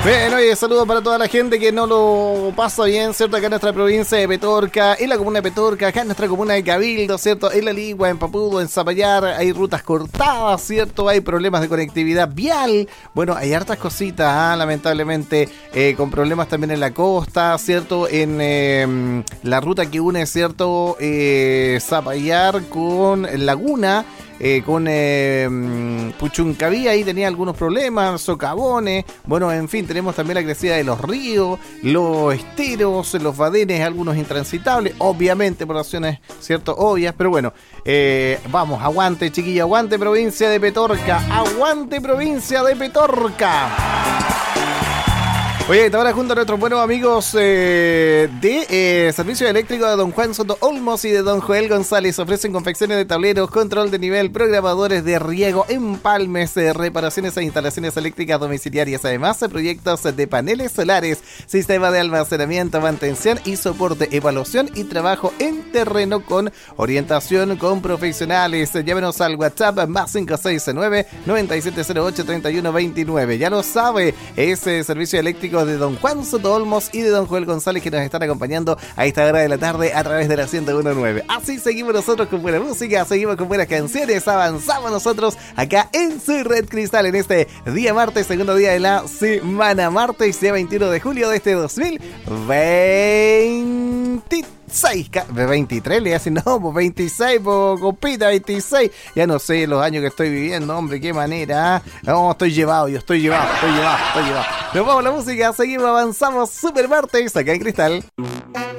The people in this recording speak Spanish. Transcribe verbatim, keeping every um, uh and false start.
Bueno, y saludos para toda la gente que no lo pasa bien, ¿cierto? Acá en nuestra provincia de Petorca, en la comuna de Petorca, acá en nuestra comuna de Cabildo, ¿cierto? En La Ligua, en Papudo, en Zapallar, hay rutas cortadas, ¿cierto? Hay problemas de conectividad vial. Bueno, hay hartas cositas, ¿ah? Lamentablemente, eh, con problemas también en la costa, ¿cierto? En eh, la ruta que une, ¿cierto? Eh, Zapallar con Laguna. Eh, con eh, Puchuncaví, ahí tenía algunos problemas, socavones, bueno, en fin, tenemos también la crecida de los ríos, los esteros, los badenes, algunos intransitables, obviamente por razones, cierto, obvias, pero bueno, eh, vamos, aguante, chiquillo, aguante provincia de Petorca, aguante provincia de Petorca. Oye, ahora junto a nuestros buenos amigos eh, de eh, Servicio Eléctrico de Don Juan Soto Olmos y de Don Joel González, ofrecen confecciones de tableros, control de nivel, programadores de riego, empalmes, eh, reparaciones e instalaciones eléctricas domiciliarias, además de proyectos de paneles solares, sistema de almacenamiento, mantención y soporte, evaluación y trabajo en terreno con orientación con profesionales. Llámenos al WhatsApp más cinco seis nueve, nueve siete cero ocho, tres uno dos nueve. Ya lo sabe, ese Servicio Eléctrico de Don Juan Soto Olmos y de Don Joel González, que nos están acompañando a esta hora de la tarde a través de la ciento uno punto nueve. Así seguimos nosotros con buena música, seguimos con buenas canciones, avanzamos nosotros acá en su Red Cristal en este día martes, segundo día de la semana, martes día veintiuno de julio de este dos mil veintiséis. veintitrés le hacen, no, pues veintiséis, pues compita, veintiséis. Ya no sé los años que estoy viviendo, hombre, qué manera. No, estoy llevado, yo estoy llevado, estoy llevado, estoy llevado. Nos vamos a la música, seguimos, avanzamos, super martes acá en Cristal.